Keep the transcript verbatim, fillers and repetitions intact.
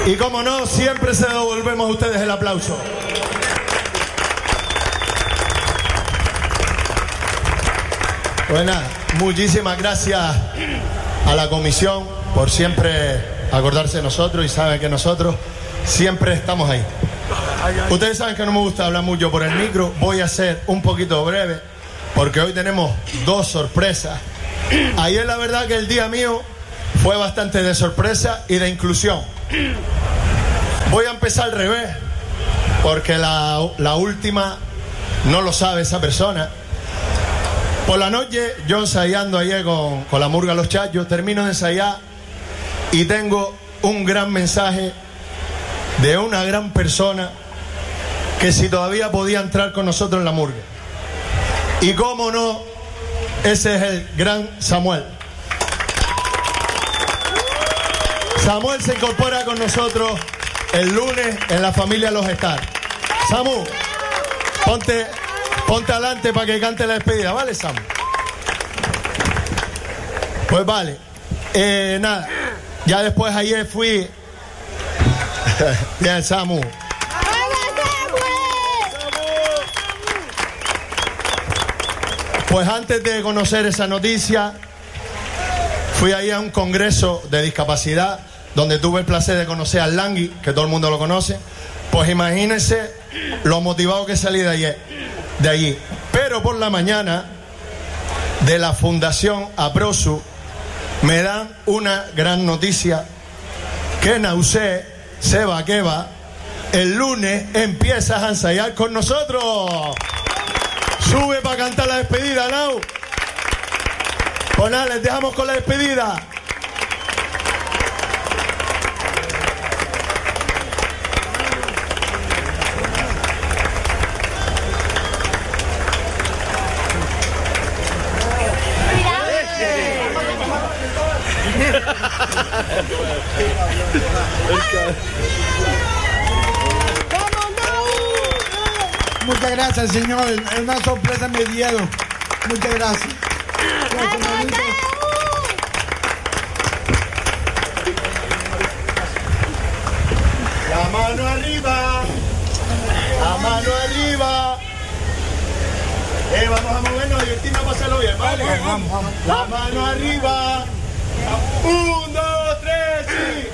Y como no, siempre se devolvemos a ustedes el aplauso. Pues nada, muchísimas gracias a la comisión por siempre acordarse de nosotros y saben que nosotros siempre estamos ahí. Ustedes saben que no me gusta hablar mucho por el micro, voy a ser un poquito breve porque hoy tenemos dos sorpresas. Ayer la verdad que el día mío fue bastante de sorpresa y de inclusión. Voy a empezar al revés porque la, la última no lo sabe esa persona. Por la noche, yo ensayando ayer con, con la murga Los Chayos, termino de ensayar y tengo un gran mensaje de una gran persona que si todavía podía entrar con nosotros en la murga. Y cómo no, ese es el gran Samuel. Samuel se incorpora con nosotros el lunes en la familia Los Stars. Samu, ponte... Ponte adelante para que cante la despedida, ¿vale, Samu? Pues vale. Eh, nada, ya después ayer fui... Bien, Samu. Pues antes de conocer esa noticia, fui ahí a un congreso de discapacidad donde tuve el placer de conocer al Langui, que todo el mundo lo conoce. Pues imagínense lo motivado que salí de ayer. De allí, pero por la mañana de la Fundación Aprosu me dan una gran noticia que Nausé Seba Keba el lunes empiezas a ensayar con nosotros. Sube para cantar la despedida, Nau. Pues nada, les dejamos con la despedida. Muchas gracias, señor. Es una sorpresa, me dieron. Muchas gracias. Gracias, la mano arriba. La mano arriba. Eh, vamos a movernos, divertirnos, a pasarlo bien, ¿vale? Vamos, vamos. La mano arriba. Un, dos, tres, sí.